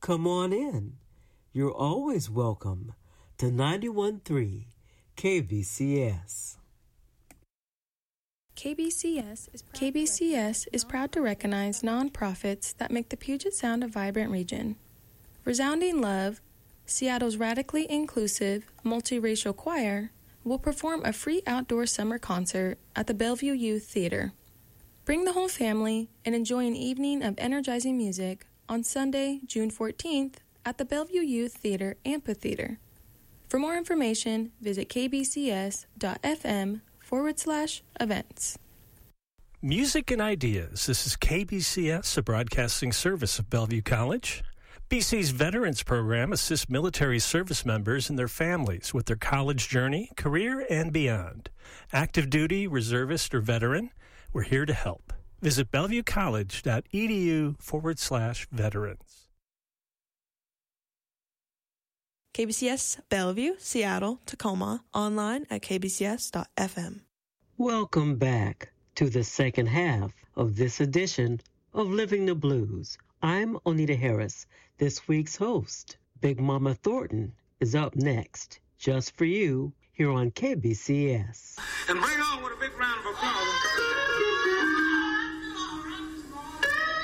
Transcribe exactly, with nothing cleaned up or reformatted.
Come on in. You're always welcome to ninety-one point three K B C S. K B C S is proud, K B C S is proud to recognize nonprofits that make the Puget Sound a vibrant region. Resounding Love, Seattle's radically inclusive, multiracial choir, will perform a free outdoor summer concert at the Bellevue Youth Theater. Bring the whole family and enjoy an evening of energizing music on Sunday, June fourteenth at the Bellevue Youth Theater Amphitheater. For more information, visit kbcs.fm forward slash events. Music and Ideas. This is K B C S, a broadcasting service of Bellevue College. B C's Veterans Program assists military service members and their families with their college journey, career, and beyond. Active duty, reservist, or veteran, we're here to help. Visit bellevuecollege.edu forward slash veterans. K B C S, Bellevue, Seattle, Tacoma, online at k b c s dot f m. Welcome back to the second half of this edition of Living the Blues. I'm Onita Harris, this week's host. Big Mama Thornton is up next, just for you, here on K B C S. And bring on with a big round of applause.